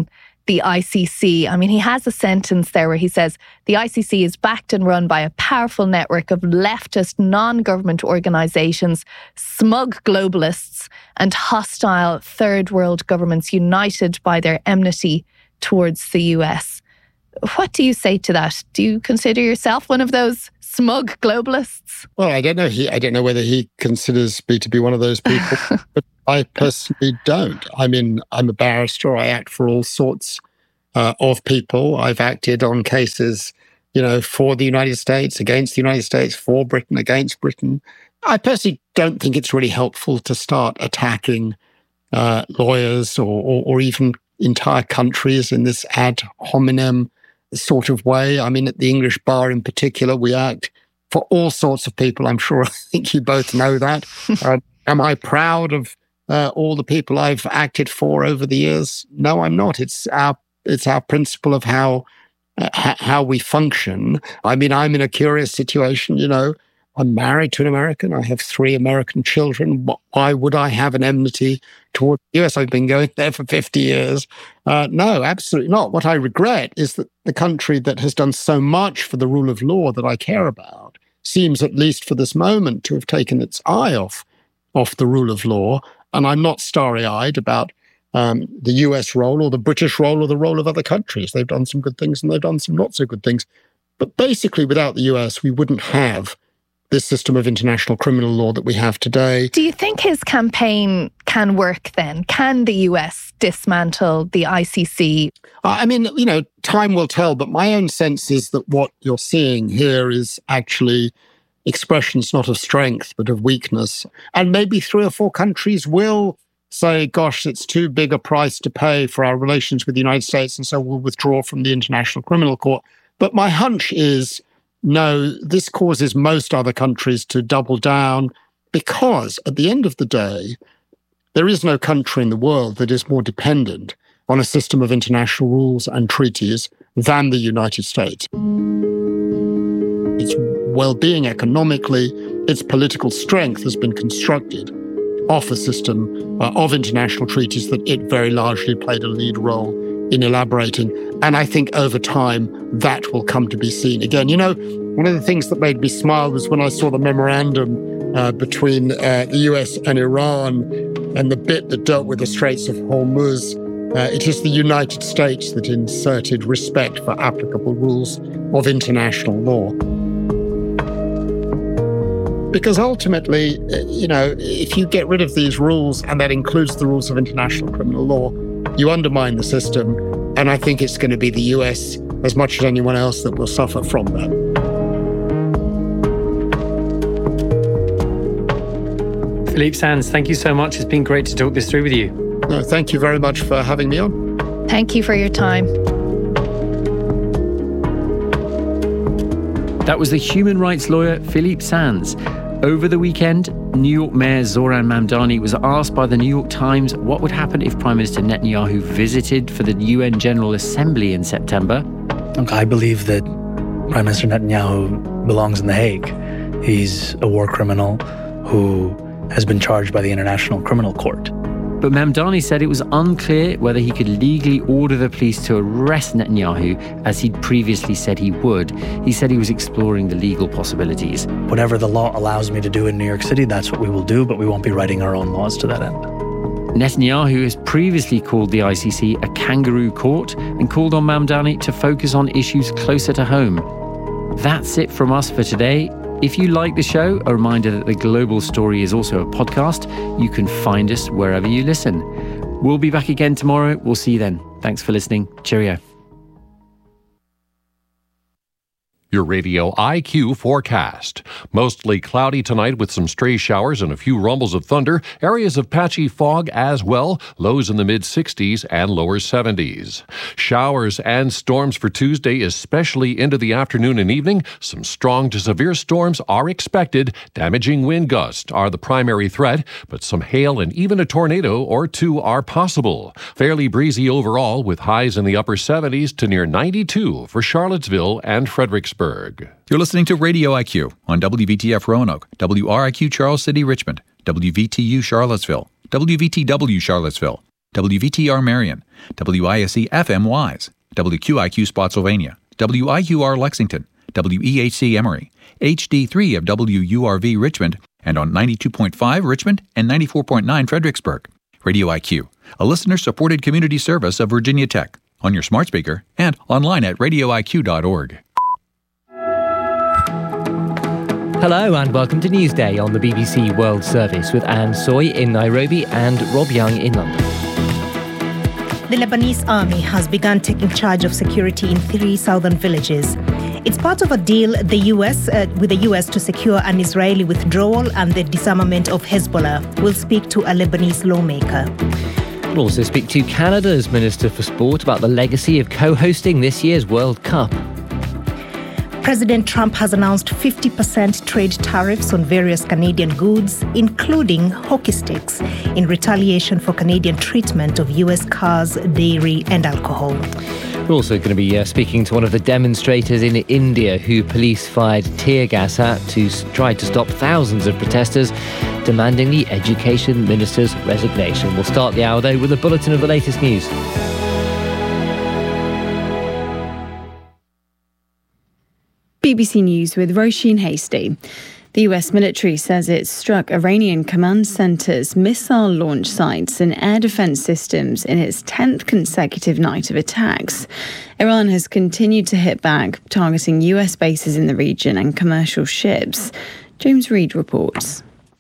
the I C C. I mean, he has a sentence there where he says, the I C C is backed and run by a powerful network of leftist non-government organisations, smug globalists and hostile third world governments united by their enmity towards the U S. What do you say to that? Do you consider yourself one of those smug globalists? Well, I don't know. He, I don't know whether he considers me to be one of those people, but I personally don't. I mean, I'm a barrister. I act for all sorts uh, of people. I've acted on cases, you know, for the United States, against the United States, for Britain, against Britain. I personally don't think it's really helpful to start attacking uh, lawyers or, or, or even entire countries in this ad hominem sort of way. I mean, at the English bar in particular, we act for all sorts of people. I'm sure, I think you both know that. uh, am I proud of uh, all the people I've acted for over the years? No, I'm not. It's our it's our principle of how uh, h- how we function. I mean, I'm in a curious situation. You know, I'm married to an American. I have three American children. Why would I have an enmity toward the U S? I've been going there for fifty years. Uh, no, absolutely not. What I regret is that the country that has done so much for the rule of law that I care about seems, at least for this moment, to have taken its eye off, off the rule of law. And I'm not starry-eyed about um, the U S role or the British role or the role of other countries. They've done some good things and they've done some not so good things. But basically, without the U S, we wouldn't have this system of international criminal law that we have today. Do you think his campaign can work then? Can the U S dismantle the I C C? I mean, you know, time will tell, but my own sense is that what you're seeing here is actually expressions not of strength, but of weakness. And maybe three or four countries will say, gosh, it's too big a price to pay for our relations with the United States, and so we'll withdraw from the International Criminal Court. But my hunch is, no, this causes most other countries to double down, because at the end of the day, there is no country in the world that is more dependent on a system of international rules and treaties than the United States. Its well-being economically, its political strength has been constructed off a system uh, of international treaties that it very largely played a lead role in elaborating. And I think over time, that will come to be seen. Again, you know, one of the things that made me smile was when I saw the memorandum uh, between uh, the U S and Iran and the bit that dealt with the Straits of Hormuz. Uh, it is the United States that inserted respect for applicable rules of international law. Because ultimately, you know, if you get rid of these rules, and that includes the rules of international criminal law, you undermine the system. And I think it's going to be the U S, as much as anyone else, that will suffer from that. Philippe Sands, thank you so much. It's been great to talk this through with you. No, thank you very much for having me on. Thank you for your time. That was the human rights lawyer Philippe Sands. Over the weekend, New York Mayor Zoran Mamdani was asked by the New York Times what would happen if Prime Minister Netanyahu visited for the U N General Assembly in September. Look, I believe that Prime Minister Netanyahu belongs in The Hague. He's a war criminal who has been charged by the International Criminal Court. But Mamdani said it was unclear whether he could legally order the police to arrest Netanyahu, as he'd previously said he would. He said he was exploring the legal possibilities. Whatever the law allows me to do in New York City, that's what we will do, but we won't be writing our own laws to that end. Netanyahu has previously called the I C C a kangaroo court and called on Mamdani to focus on issues closer to home. That's it from us for today. If you like the show, a reminder that The Global Story is also a podcast. You can find us wherever you listen. We'll be back again tomorrow. We'll see you then. Thanks for listening. Cheerio. Your Radio I Q forecast. Mostly cloudy tonight with some stray showers and a few rumbles of thunder. Areas of patchy fog as well. Lows in the mid sixties and lower seventies. Showers and storms for Tuesday, especially into the afternoon and evening. Some strong to severe storms are expected. Damaging wind gusts are the primary threat, but some hail and even a tornado or two are possible. Fairly breezy overall with highs in the upper seventies to near ninety-two for Charlottesville and Fredericksburg. You're listening to Radio I Q on W V T F Roanoke, W R I Q Charles City Richmond, W V T U Charlottesville, W V T W Charlottesville, W V T R Marion, W I S E F M Wise, W Q I Q Spotsylvania, W I Q R Lexington, W E H C Emory, H D three of W U R V Richmond, and on ninety-two point five Richmond and ninety-four point nine Fredericksburg. Radio I Q, a listener-supported community service of Virginia Tech, on your smart speaker and online at radio I Q dot org. Hello and welcome to Newsday on the B B C World Service with Anne Soy in Nairobi and Rob Young in London. The Lebanese army has begun taking charge of security in three southern villages. It's part of a deal the U S uh, with the U S to secure an Israeli withdrawal and the disarmament of Hezbollah. We'll speak to a Lebanese lawmaker. We'll also speak to Canada's Minister for Sport about the legacy of co-hosting this year's World Cup. President Trump has announced fifty percent trade tariffs on various Canadian goods, including hockey sticks, in retaliation for Canadian treatment of U S cars, dairy and alcohol. We're also going to be uh, speaking to one of the demonstrators in India who police fired tear gas at to s- try to stop thousands of protesters demanding the Education Minister's resignation. We'll start the hour, though, with a bulletin of the latest news. B B C News with Roisin Hasty. The U S military says it struck Iranian command centres, missile launch sites and air defence systems in its tenth consecutive night of attacks. Iran has continued to hit back, targeting U S bases in the region and commercial ships. James Reid reports.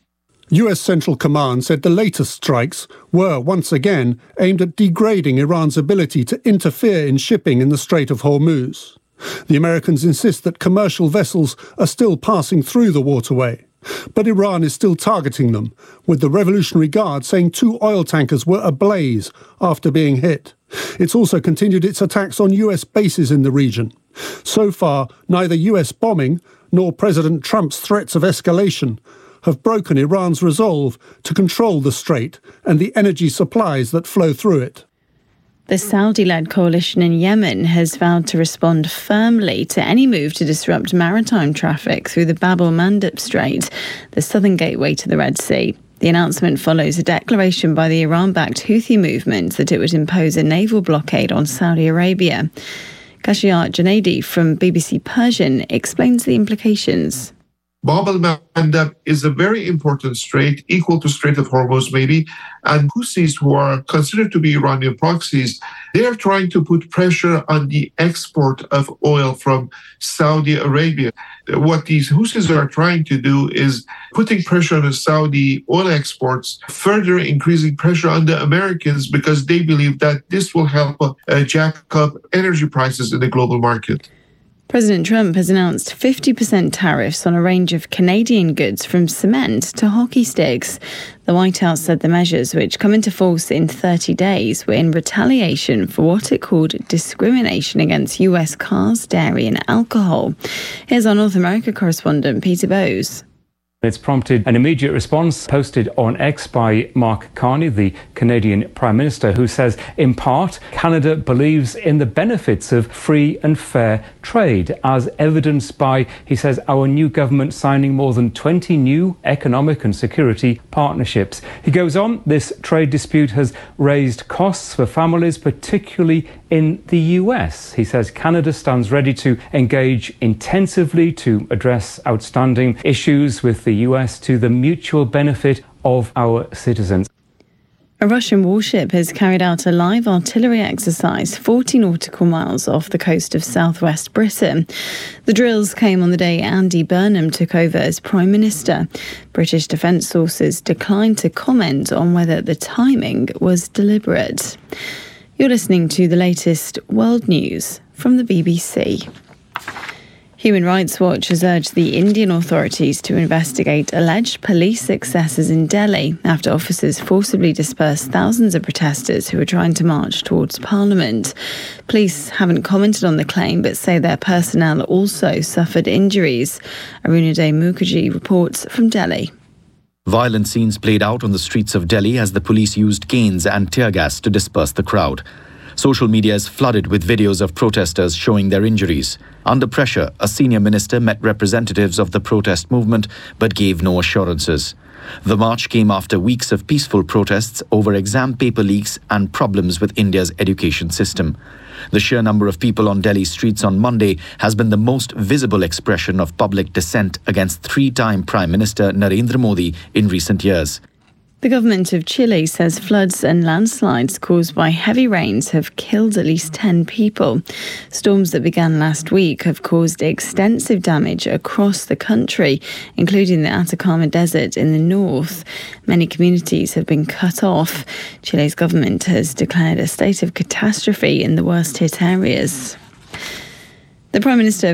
U S Central Command said the latest strikes were, once again, aimed at degrading Iran's ability to interfere in shipping in the Strait of Hormuz. The Americans insist that commercial vessels are still passing through the waterway. But Iran is still targeting them, with the Revolutionary Guard saying two oil tankers were ablaze after being hit. It's also continued its attacks on U S bases in the region. So far, neither U S bombing nor President Trump's threats of escalation have broken Iran's resolve to control the strait and the energy supplies that flow through it. The Saudi-led coalition in Yemen has vowed to respond firmly to any move to disrupt maritime traffic through the Bab el-Mandeb Strait, the southern gateway to the Red Sea. The announcement follows a declaration by the Iran-backed Houthi movement that it would impose a naval blockade on Saudi Arabia. Kashiat Janadi from B B C Persian explains the implications. Bab el-Mandeb is a very important strait, equal to Strait of Hormuz maybe, and Houthis, who are considered to be Iranian proxies, they are trying to put pressure on the export of oil from Saudi Arabia. What these Houthis are trying to do is putting pressure on the Saudi oil exports, further increasing pressure on the Americans because they believe that this will help uh, jack up energy prices in the global market. President Trump has announced fifty percent tariffs on a range of Canadian goods from cement to hockey sticks. The White House said the measures, which come into force in thirty days, were in retaliation for what it called discrimination against U S cars, dairy and alcohol. Here's our North America correspondent, Peter Bowes. It's prompted an immediate response posted on X by Mark Carney, the Canadian Prime Minister, who says, in part, Canada believes in the benefits of free and fair trade, as evidenced by, he says, our new government signing more than twenty new economic and security partnerships. He goes on, this trade dispute has raised costs for families, particularly in the U S. He says Canada stands ready to engage intensively to address outstanding issues with the U S to the mutual benefit of our citizens. A Russian warship has carried out a live artillery exercise forty nautical miles off the coast of southwest Britain. The drills came on the day Andy Burnham took over as Prime Minister. British defence sources declined to comment on whether the timing was deliberate. You're listening to the latest world news from the B B C. Human Rights Watch has urged the Indian authorities to investigate alleged police excesses in Delhi after officers forcibly dispersed thousands of protesters who were trying to march towards Parliament. Police haven't commented on the claim but say their personnel also suffered injuries. Arunaday Mukherjee reports from Delhi. Violent scenes played out on the streets of Delhi as the police used canes and tear gas to disperse the crowd. Social media is flooded with videos of protesters showing their injuries. Under pressure, a senior minister met representatives of the protest movement but gave no assurances. The march came after weeks of peaceful protests over exam paper leaks and problems with India's education system. The sheer number of people on Delhi streets on Monday has been the most visible expression of public dissent against three-time Prime Minister Narendra Modi in recent years. The government of Chile says floods and landslides caused by heavy rains have killed at least ten people. Storms that began last week have caused extensive damage across the country, including the Atacama Desert in the north. Many communities have been cut off. Chile's government has declared a state of catastrophe in the worst hit areas. The Prime Minister